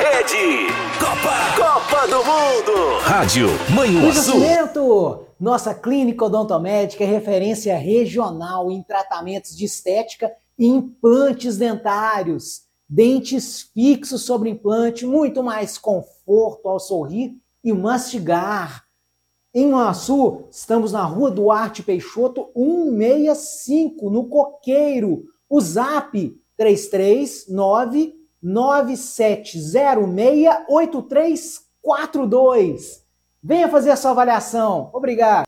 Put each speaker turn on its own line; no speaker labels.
é de Copa do Mundo. Rádio Manhuaçu.
Nascimento, nossa clínica odontomédica é referência regional em tratamentos de estética e implantes dentários. Dentes fixos sobre implante, muito mais conforto ao sorrir e mastigar. Em Manhuaçu, estamos na Rua Duarte Peixoto, 165, no Coqueiro. O zap 339-9706-8342. Venha fazer a sua avaliação. Obrigado.